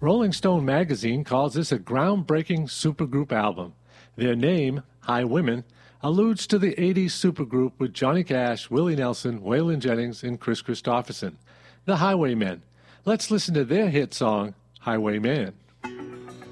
Rolling Stone magazine calls this a groundbreaking supergroup album. Their name, Highwomen, alludes to the 80s supergroup with Johnny Cash, Willie Nelson, Waylon Jennings, and Chris Christopherson, the Highwaymen. Let's listen to their hit song, Highwayman.